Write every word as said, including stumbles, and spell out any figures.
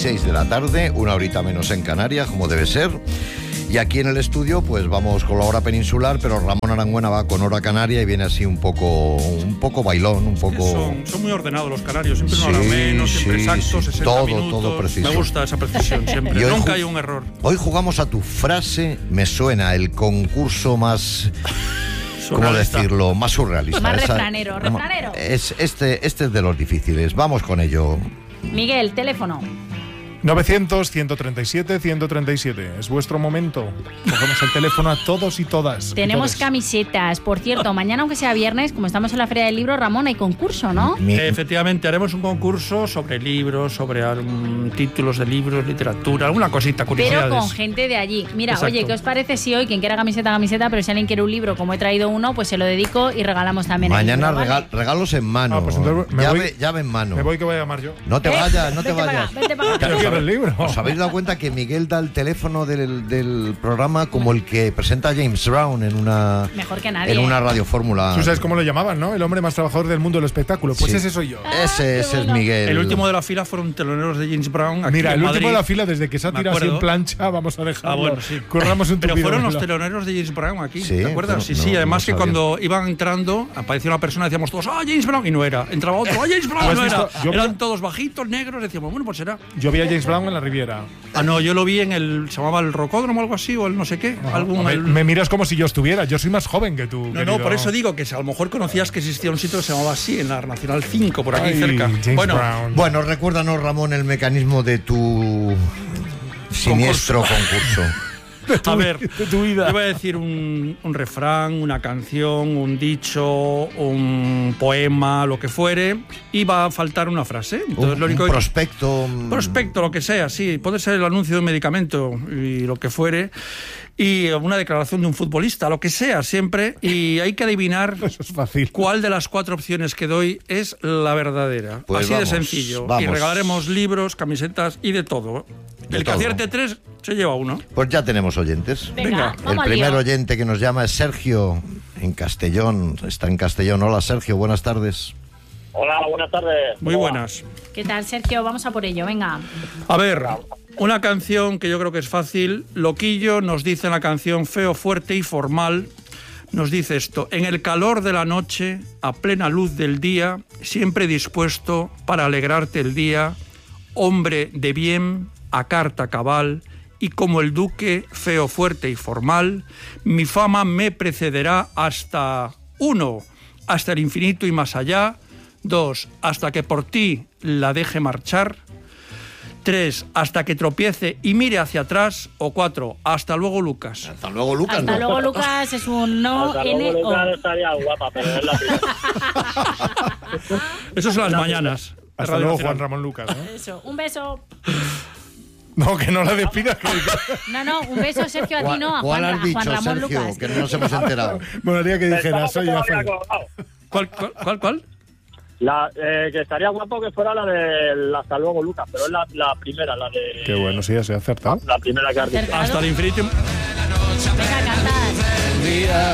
seis de la tarde, una horita menos en Canarias, como debe ser. Y aquí en el estudio, pues vamos con la hora peninsular, pero Ramón Arangüena va con hora canaria y viene así un poco, un poco bailón, un poco. Son, son muy ordenados los canarios, siempre una hora menos, siempre sí, exactos, sí, sesenta todo, minutos. todo preciso. Me gusta esa precisión siempre. Nunca hay un error. Hoy jugamos a tu frase, me suena el concurso más. ¿Cómo decirlo? Más surrealista. Más Esa, refranero, refranero. Es, este, este es de los difíciles. Vamos con ello. Miguel, teléfono. novecientos, ciento treinta y siete, ciento treinta y siete. Es vuestro momento. Cogemos el teléfono a todos y todas. Tenemos y todes. Camisetas. Por cierto, mañana, aunque sea viernes, como estamos en la Feria del Libro, Ramón, hay concurso, ¿no? Mi... Efectivamente, haremos un concurso sobre libros, sobre um, títulos de libros, literatura, alguna cosita, curiosidades. Pero con gente de allí. Mira, Exacto. Oye, ¿qué os parece si hoy, quien quiera camiseta, camiseta, pero si alguien quiere un libro, como he traído uno, pues se lo dedico y regalamos también el Mañana libro, ¿vale? regal, regalos en mano. Ah, pues entonces me llave, voy- llave en mano. Me voy que voy a llamar yo. No te ¿Eh? vayas, no te Vete para vayas. acá, vete para acá. Yo quiero el libro. ¿Os habéis dado cuenta que Miguel da el teléfono del, del programa como el que presenta a James Brown en una, Mejor que nadie. en una radiofórmula? Tú sabes cómo lo llamaban, ¿no? El hombre más trabajador del mundo del espectáculo. Pues Sí. ese soy yo. Ese, ese es Miguel. El último de la fila fueron teloneros de James Brown. Aquí Mira, en el Madrid. último de la fila, desde que se ha Me tirado así acuerdo. en plancha, vamos a dejarlo. Ah, bueno, sí. Curramos un Pero tupido fueron los velo. teloneros de James Brown aquí, Sí, ¿te acuerdas? no, Sí, sí, no, además no que sabía. cuando iban entrando, aparecía una persona y decíamos todos, ¡ah, James Brown! Y no era. Entraba otro, ¡ah, James Brown! ¿Tú Y has no era. visto? Yo vi- Eran todos bajitos, negros, decíamos, bueno, pues será. Yo vi a James Brown en la Riviera. Ah, no, yo lo vi en el, se llamaba el Rocódromo o algo así, o el no sé qué. algún, me, el- me miras como si yo estuviera. Yo soy más joven que tú. No, querido. no, por eso digo que si a lo mejor conocías que existía un sitio que se llamaba así, en la Nacional cinco, por aquí Ay, cerca. James Bueno, Brown. Bueno, recuérdanos, Ramón, el mecanismo de tu siniestro concurso. a ver, de tu vida. yo voy a decir un, un refrán, una canción, un dicho, un poema, lo que fuere, y va a faltar una frase. Entonces, un, lo único un que- prospecto. prospecto, lo que sea, sí, puede ser el anuncio de un medicamento y lo que fuere, y una declaración de un futbolista, lo que sea, siempre, y hay que adivinar Eso es fácil. cuál de las cuatro opciones que doy es la verdadera. Pues Así vamos, de sencillo. vamos. Y regalaremos libros, camisetas y de todo. De el que todo. acierte tres se lleva uno. Pues ya tenemos oyentes. Venga, Venga, El vamos al primer lío. oyente que nos llama es Sergio, en Castellón. Está en Castellón. Hola, Sergio, buenas tardes. Hola, buenas tardes. Muy ¿Cómo va? buenas. ¿Qué tal, Sergio? Vamos a por ello, venga. A ver, una canción que yo creo que es fácil. Loquillo nos dice en la canción Feo, fuerte y formal. Nos dice esto: en el calor de la noche, a plena luz del día, siempre dispuesto para alegrarte el día, hombre de bien, a carta cabal, y como el duque, feo, fuerte y formal, mi fama me precederá hasta uno, hasta el infinito y más allá, dos, hasta que por ti la deje marchar, tres, hasta que tropiece y mire hacia atrás, o cuatro, hasta luego Lucas. Hasta luego, Lucas. Hasta ¿no? luego, Lucas, es un no, Hasta N, luego, O. Lucas, estaría guapa, pero es la primera. Eso son las mañanas. Hasta Radio luego, Nacional. Juan Ramón Lucas. ¿no? Eso, un beso. No, que no la despidas. Que... No, no, un beso, Sergio, a ti ¿Cuál, no, a cuál Juan, has a Juan dicho, Ramón Sergio? Lucas. Que no nos hemos enterado. Molaría que Estaba dijeras, soy todavía Rafael. colgado. ¿Cuál, cuál, cuál, cuál? La, eh, que estaría guapo que fuera la de Hasta luego, Lucas, pero es la, la primera, la de... Qué bueno, sí, ya se ha acertado. La primera que has dicho. Acertado. Hasta el infinito. Venga, cantas.